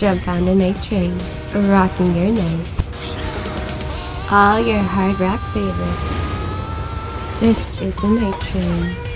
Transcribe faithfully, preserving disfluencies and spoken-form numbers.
Jump on the night train, rocking your night. All your hard rock favorites. This is the Night Train.